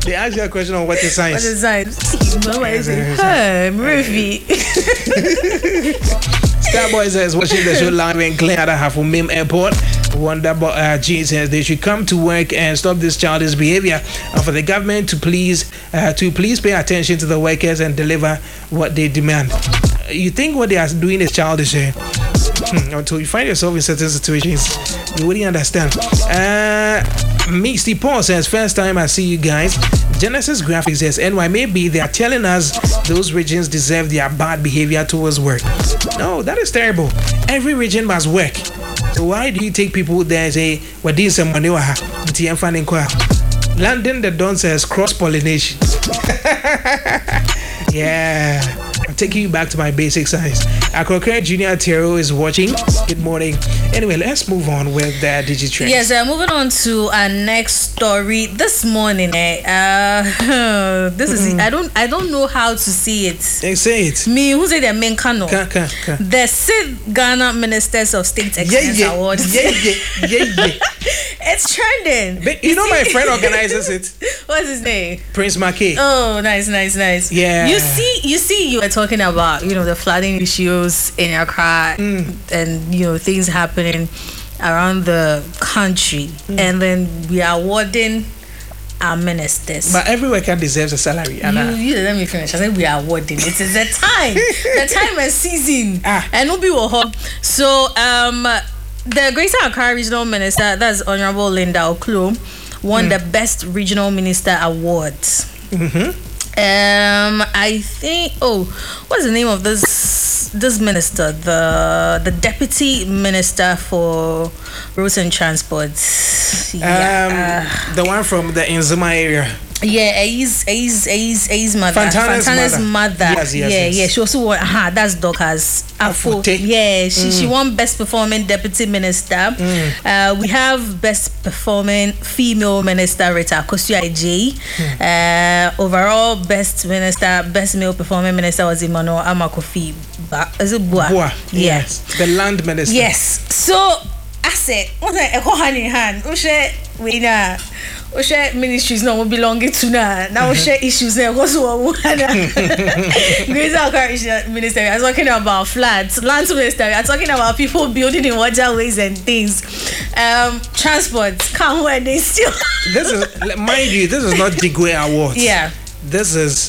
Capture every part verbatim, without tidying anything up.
They ask you a question on what is science. What is science? Mama is saying, hey, Murphy. Starboy says watching the show live in Clay at Hafumim Airport. Wonder uh, G says they should come to work and stop this childish behavior, and for the government to please uh, to please pay attention to the workers and deliver what they demand. You think what they are doing is childish, eh? Hmm, until you find yourself in certain situations, you wouldn't understand. Uh, Misty Paul says, first time I see you guys. Genesis Graphics says, N Y, maybe they are telling us those regions deserve their bad behavior towards work. No, that is terrible. Every region must work. So why do you take people there and say, well, this is money? London, the Don says, cross-pollination. Yeah. I'm taking you back to my basic science. Akokre Junior Tero is watching. Good morning. Anyway, let's move on with the Digitrends. Yes, uh, moving on to our next story this morning. Eh, uh, this is mm. I don't I don't know how to see it. They say it. Me who say the main canon. Ka, ka, ka. The Sid Ghana Ministers of State Excellence yeah, yeah, Awards. Yeah, yeah, yeah, yeah. It's trending. But you know my friend organizes it. What's his name? Prince Mackey. Oh, nice, nice, nice. Yeah. You see, you see, you were talking about, you know, the flooding issues in Accra mm. and, you know, things happening around the country. Mm. And then we are awarding our ministers. But every worker deserves a salary. You, you let me finish. I said we are awarding. It is the time. The time and season. Ah. And we'll be with her. So, um... the Greater Accra Regional Minister, that's Honorable Linda Oklo, won mm. the Best Regional Minister Award. Mm-hmm. Um, I think. Oh, what's the name of this this minister? The the Deputy Minister for Roads and Transport. Yeah. Um, the one from the Nzima area. Yeah, A's A's A's A's mother. Fantana's, Fantana's mother. mother. Yes, yes, yeah, yes. yeah. She also won. Aha, that's Dorcas Afo. Yeah, she mm. she won Best Performing Deputy Minister. Mm. Uh, we have Best Performing Female Minister Rita Akosua J. Mm. Uh, overall Best Minister, Best Male Performing Minister was Emmanuel Amakofi. Ba- is it Bua? Bua. Yeah. Yes. The Land Minister. Yes. So I said, what's that? A hand in hand. Ushe we na. We share ministries now will belonging to now. Now we share issues there. What's one? Greater Accra Minister, we are talking about floods. Land Minister, we are talking about people building in waterways and things. Um, transport, can't when they still. This is, mind you, this is not Jigwe Award. Yeah. This is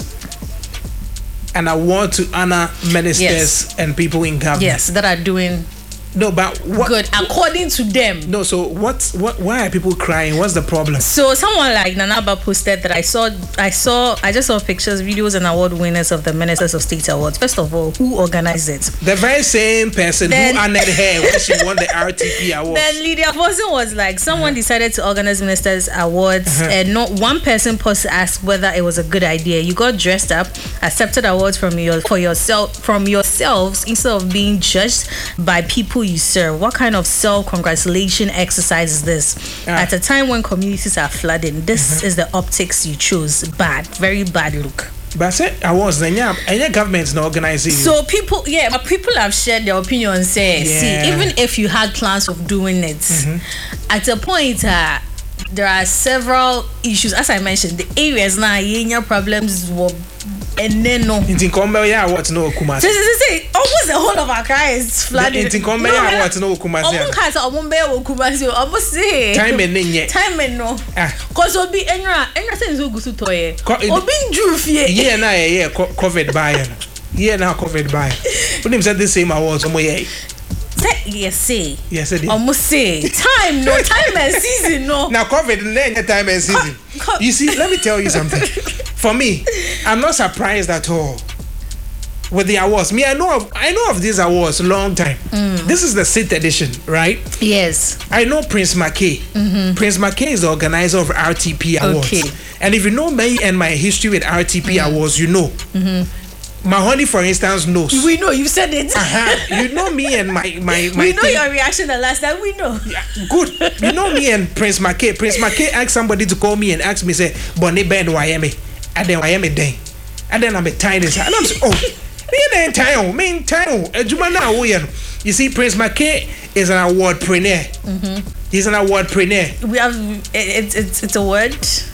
an award to honor ministers yes. and people in government. Yes, that are doing. No, but what? Good, according to them. No, so what? What? Why are people crying? What's the problem? So someone like Nanaba posted that I saw, I saw, I just saw pictures, videos, and award winners of the Ministers of State Awards. First of all, who organized it? The very same person then, who honored her when she won the R T P award. Then Lydia Fosun was like, someone uh-huh. decided to organize Ministers Awards, uh-huh. and not one person posted asked whether it was a good idea. You got dressed up, accepted awards from your for yourself from yourselves instead of being judged by people you serve. What kind of self-congratulation exercise is this? Yeah. At a time when communities are flooding, this mm-hmm. is the optics you chose. Bad, very bad look. But I said I was then yeah, and your government's not organizing. So people, yeah, but people have shared their opinion. Say, yeah. see, even if you had plans of doing it, mm-hmm. at a point, uh, there are several issues. As I mentioned, the areas now, your problems were. And then no. In Tinkombe, yeah, what no Kumasi. So, so, so, almost the whole of Accra is flooded. In Tinkombe, yeah, what no Kumasi. Almost has a Mumbai or Kumasi. Almost say time and then time and no. Ah, cause obi enra enra say so good to toye. Obi njuf ye. Yeah, na yeah, covered by. Yeah, now covered by. When him said the same awards, some yeah. Yes, say. Yes, I did. Almost say time, no time and season, no. Now COVID and then time and season. Co- co- you see, let me tell you something. For me, I'm not surprised at all with the awards. Me, I know of I know of these awards a long time. Mm. This is the sixth edition, right? Yes. I know Prince Mackey. Mm-hmm. Prince Mackey is the organizer of R T P Awards. Okay. And if you know me and my history with R T P mm-hmm. Awards, you know. Mm-hmm. Mahoney, for instance, knows. We know, you said it. Uh-huh. You know me and my my, my we know thing. Your reaction the last time. We know. Yeah, good. You know me and Prince Mackey. Prince Mackey asked somebody to call me and ask me, say, Bonnie Ben Wyoming. And then Wyoming day. And then I'm a tiny. And I'm so, oh, me and town, me in town. You see, Prince Mackey is an awardpreneur. Mm-hmm. He's an awardpreneur. We have it's it's it's a word.